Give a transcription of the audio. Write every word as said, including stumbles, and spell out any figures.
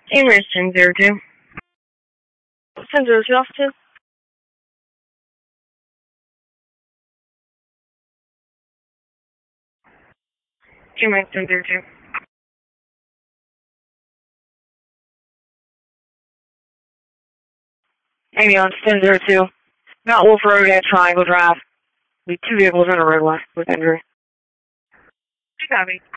Amherst ten zero two. ten zero two, officer. Amherst ten zero two. Ambulance ten zero two. Mount Wolf Road at Triangle Drive. We have two vehicles on a roadway with injury. Copy.